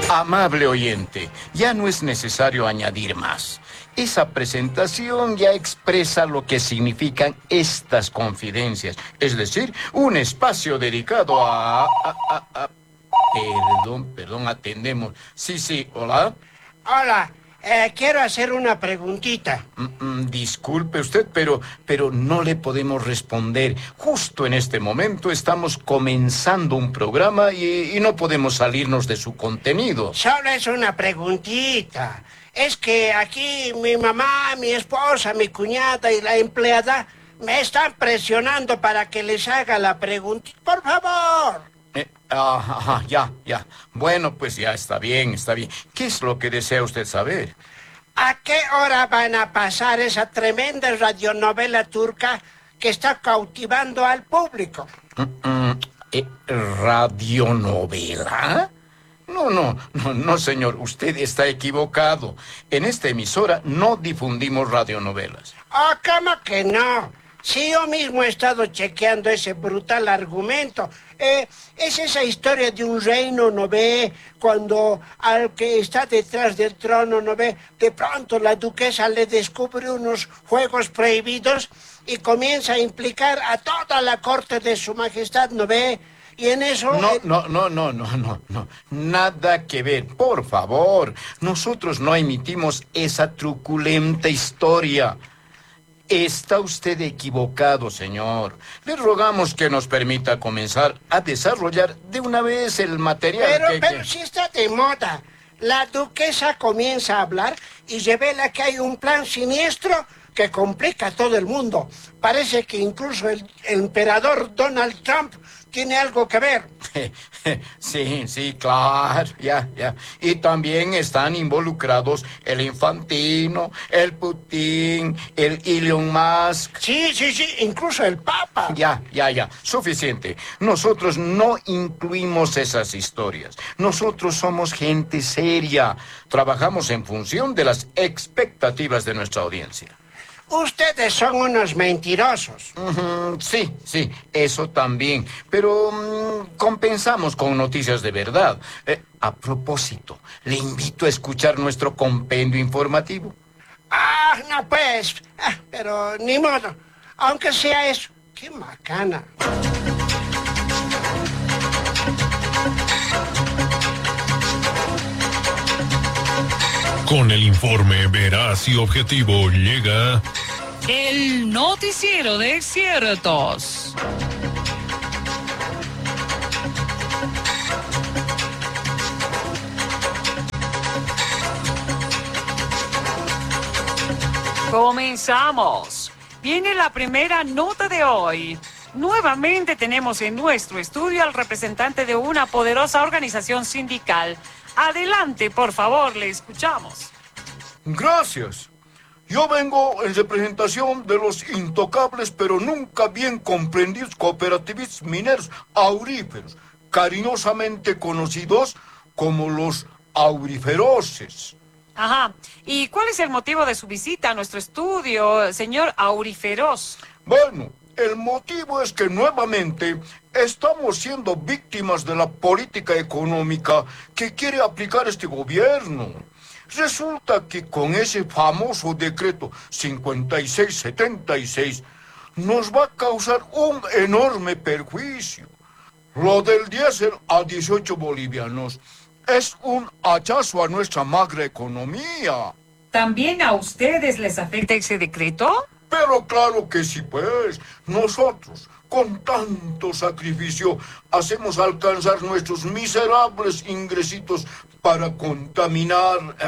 Amable oyente, ya no es necesario añadir más. Esa presentación ya expresa lo que significan estas confidencias, es decir, un espacio dedicado Perdón, atendemos. Sí, hola. Hola, quiero hacer una preguntita. Disculpe usted, pero no le podemos responder. Justo en este momento estamos comenzando un programa y no podemos salirnos de su contenido. Solo es una preguntita. Es que aquí mi mamá, mi esposa, mi cuñada y la empleada me están presionando para que les haga la preguntita. Por favor. Ya. Bueno, pues ya está bien. ¿Qué es lo que desea usted saber? ¿A qué hora van a pasar esa tremenda radionovela turca que está cautivando al público? ¿Radionovela? No, señor, usted está equivocado. En esta emisora no difundimos radionovelas. Oh, ¿cómo que no? Sí, yo mismo he estado chequeando ese brutal argumento. Es esa historia de un reino, ¿no ve? Cuando al que está detrás del trono, ¿no ve? De pronto la duquesa le descubre unos juegos prohibidos y comienza a implicar a toda la corte de su majestad, ¿no ve? Y en eso... No. Nada que ver. Por favor, nosotros no emitimos esa truculenta historia. Está usted equivocado, señor. Le rogamos que nos permita comenzar a desarrollar de una vez el material Pero si está de moda. La duquesa comienza a hablar y revela que hay un plan siniestro que complica a todo el mundo. Parece que incluso el emperador Donald Trump tiene algo que ver. Sí, claro, ya. Y también están involucrados el Infantino, el Putin, el Elon Musk. Sí, incluso el Papa. Ya. Suficiente. Nosotros no incluimos esas historias. Nosotros somos gente seria. Trabajamos en función de las expectativas de nuestra audiencia. Ustedes son unos mentirosos. Sí, eso también. Pero compensamos con noticias de verdad. A propósito, le invito a escuchar nuestro compendio informativo. No pues. Pero ni modo. Aunque sea eso. ¡Qué macana! Con el informe veraz y objetivo llega... El noticiero de ciertos. Comenzamos. Viene la primera nota de hoy. Nuevamente tenemos en nuestro estudio al representante de una poderosa organización sindical. Adelante, por favor, le escuchamos. Gracias. Yo vengo en representación de los intocables pero nunca bien comprendidos cooperativistas mineros auríferos, cariñosamente conocidos como los auriferoces. Ajá. ¿Y cuál es el motivo de su visita a nuestro estudio, señor Auriferoz? Bueno, el motivo es que nuevamente estamos siendo víctimas de la política económica que quiere aplicar este gobierno. Resulta que con ese famoso decreto 5676 nos va a causar un enorme perjuicio. Lo del diésel a 18 bolivianos es un hachazo a nuestra macroeconomía. ¿También a ustedes les afecta ese decreto? Pero claro que sí, pues. Nosotros, con tanto sacrificio, hacemos alcanzar nuestros miserables ingresitos para contaminar,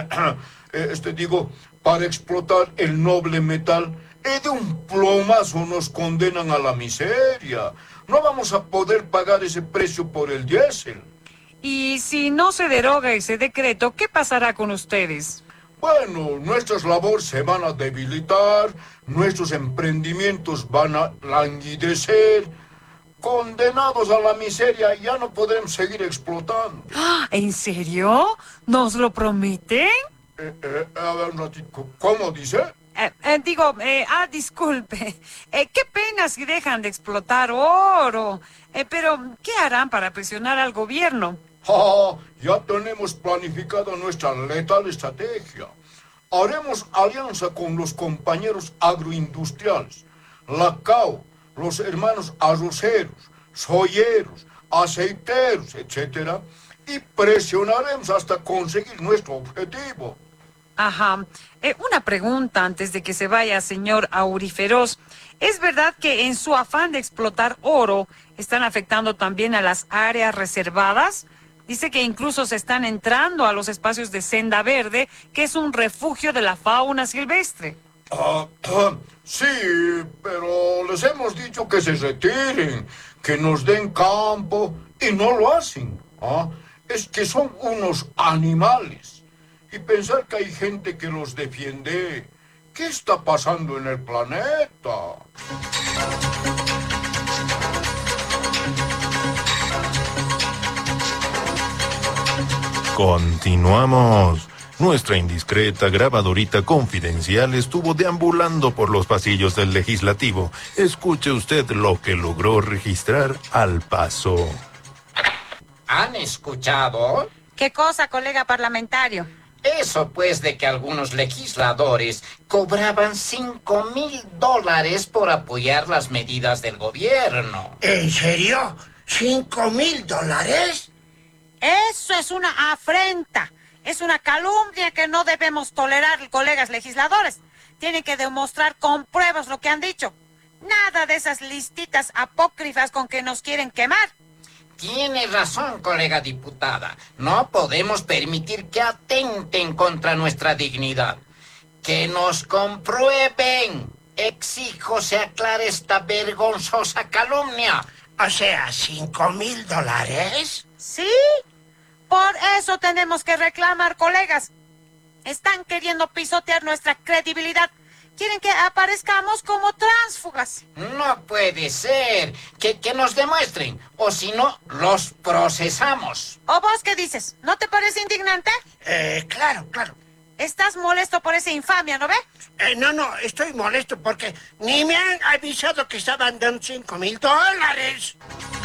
para explotar el noble metal. Y de un plomazo nos condenan a la miseria. No vamos a poder pagar ese precio por el diésel. Y si no se deroga ese decreto, ¿qué pasará con ustedes? Bueno, nuestras labores se van a debilitar, nuestros emprendimientos van a languidecer. Condenados a la miseria, ya no podremos seguir explotando. ¿En serio? ¿Nos lo prometen? A ver un ratito, ¿cómo dice? Disculpe. Qué pena si dejan de explotar oro. Pero, ¿qué harán para presionar al gobierno? Ya tenemos planificada nuestra letal estrategia. Haremos alianza con los compañeros agroindustriales, la CAO, los hermanos arroceros, soyeros, aceiteros, etc. Y presionaremos hasta conseguir nuestro objetivo. Ajá. Una pregunta antes de que se vaya, señor Auriferos. ¿Es verdad que en su afán de explotar oro están afectando también a las áreas reservadas? Dice que incluso se están entrando a los espacios de Senda Verde, que es un refugio de la fauna silvestre. Sí, pero les hemos dicho que se retiren, que nos den campo, y no lo hacen. Es que son unos animales. Y pensar que hay gente que los defiende. ¿Qué está pasando en el planeta? Continuamos. Nuestra indiscreta grabadorita confidencial estuvo deambulando por los pasillos del legislativo. Escuche usted lo que logró registrar al paso. ¿Han escuchado? ¿Qué cosa, colega parlamentario? Eso pues de que algunos legisladores cobraban $5,000 por apoyar las medidas del gobierno. ¿En serio? ¿$5,000? Eso es una afrenta. Es una calumnia que no debemos tolerar, colegas legisladores. Tienen que demostrar con pruebas lo que han dicho. Nada de esas listitas apócrifas con que nos quieren quemar. Tiene razón, colega diputada. No podemos permitir que atenten contra nuestra dignidad. ¡Que nos comprueben! Exijo se aclare esta vergonzosa calumnia. O sea, $5,000. ¿Sí? Por eso tenemos que reclamar, colegas. Están queriendo pisotear nuestra credibilidad. Quieren que aparezcamos como tránsfugas. No puede ser. Que nos demuestren. O si no, los procesamos. ¿O vos qué dices? ¿No te parece indignante? Claro. Estás molesto por esa infamia, ¿no ve? No, estoy molesto porque ni me han avisado que estaban dando $5,000.